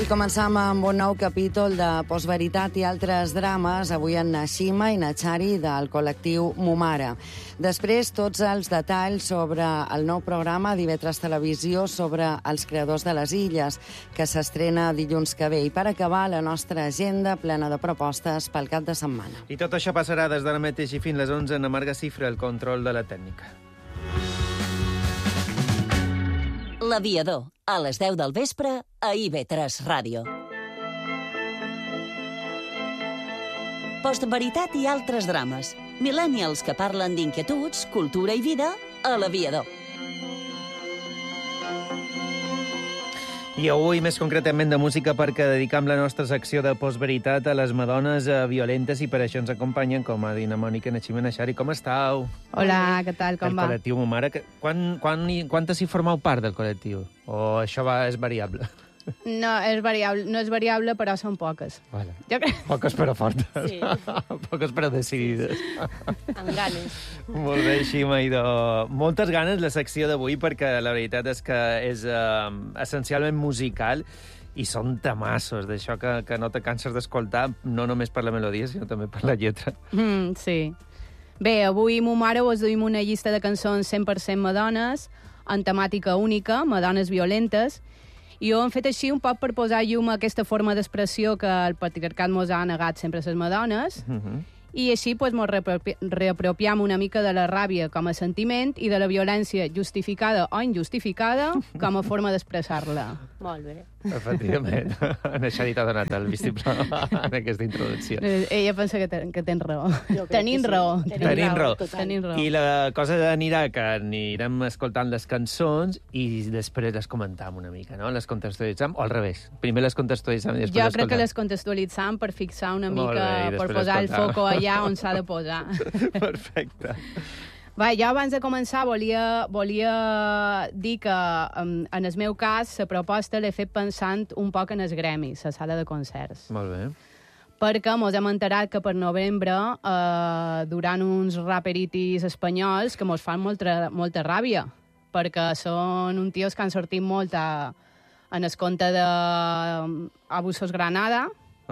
I començam amb un nou capítol de Postveritat i altres drames, avui en Nashima i Nachari del col·lectiu Mumara. Després, tots els detalls sobre el nou programa d'IV3 Televisió sobre els creadors de les illes, que s'estrena dilluns que ve. I per acabar, la nostra agenda plena de propostes pel cap de setmana. I tot això passarà des d'ara mateix i fins les 11 en Amarga Cifra, el control de la tècnica. L'Aviador, a les 10 del vespre, a IV3 Ràdio. Postveritat i altres drames. Millennials que parlen d'inquietuds, cultura i vida a l'Aviador. I avui, més concretament, de música, perquè dedicam la nostra secció de postveritat a les madones violentes, i per això ens acompanyen, com ha dit na Mònica, Nashima i Nachari. Com estàu? Hola, què tal, com va? El col·lectiu Mumara. Quantes hi formeu part del col·lectiu? O això és variable? No és variable, però són poques. Vale. Jo crec... Poques però fortes. Sí. Poques però decidides. Amb ganes. Molt bé, Xima, idò. Moltes ganes la secció d'avui, perquè la veritat és que és essencialment musical i són tamassos, d'això que no te canses d'escoltar, no només per la melodia, sinó també per la lletra. Sí. Bé, avui Mumara us duim una llista de cançons 100% madones, en temàtica única, madones violentes, i ho hem fet així un poc per posar llum a aquesta forma d'expressió que el patriarcat mos ha negat sempre a les madones, i així mos reapropiem una mica de la ràbia com a sentiment i de la violència justificada o injustificada com a forma d'expressar-la. Molt bé. Efectivament. Això t'ha donat el vistiplau en aquesta introducció. Ella pensa que tens raó. Tenim raó. Tenim raó. I la cosa anirà que anirem escoltant les cançons i després les comentam una mica, no? Les contextualitzam, o al revés. Primer les contextualitzam i després Jo les crec que escoltam. les contextualitzam per fixar una Molt mica, bé, i per després posar el escoltar. foco allà on s'ha de posar. Perfecte. Va, jo abans de començar volia dir que en el meu cas la proposta l'he fet pensant un poc en el gremi, la sala de concerts. Molt bé. Perquè mos hem enterat que per novembre duran uns raperitis espanyols que mos fan molta ràbia, perquè són uns tios que han sortit molt en el conte d'Abusos Granada.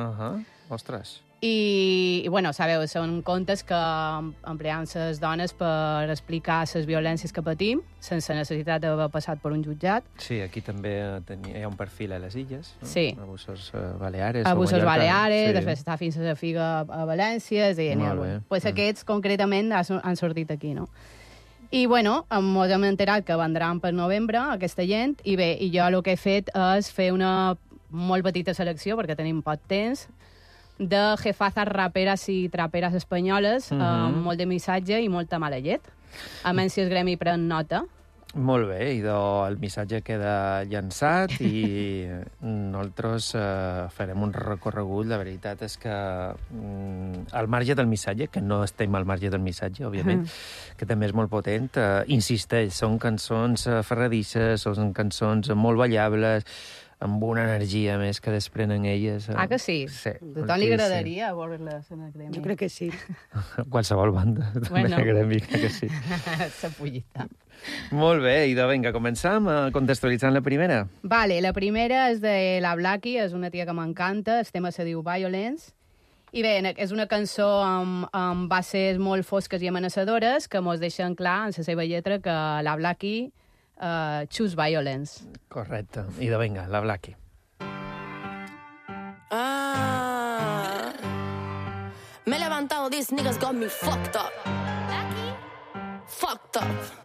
Ostres. I, bueno, sabeu, són contes que empleam les dones per explicar les violències que patim, sense necessitat d'haver passat per un jutjat. Sí, aquí també hi ha un perfil a les illes. No? Sí. Abusos Baleares. Abusos Baleares, sí. després està fins a la Figa a València, és a dir, Molt bé. pues aquests concretament han sortit aquí, no? I, bueno, mos hem enterat que vendran per novembre, aquesta gent, i bé, i jo el que he fet és fer una molt petita selecció, perquè tenim poc temps, de jefazas raperes i traperes espanyoles, amb molt de missatge i molta mala llet. A menys si el gremi pren nota. Molt bé, i el missatge queda llançat i nosaltres farem un recorregut. La veritat és que al marge del missatge, que no estem al marge del missatge, òbviament, que també és molt potent, insisteix, són cançons ferradisses, són cançons molt ballables, amb una energia més que desprenen elles. Ah, que sí? Sí. A tothom li agradaria veure-les en el gremi. Jo crec que sí. Qualsevol banda, també Bueno. gremi, que sí. Sa pollita. Molt bé, idò, vinga, començam contextualitzant la primera. Vale, la primera és de la Blackie, és una tia que m'encanta, el tema se diu Violence, i bé, és una cançó amb bases molt fosques i amenaçadores que mos deixen clar en la seva lletra que la Blackie choose violence. Correcte. Idò, vinga, la Blackie. Me he levantado, these niggas got me fucked up. Fucked up.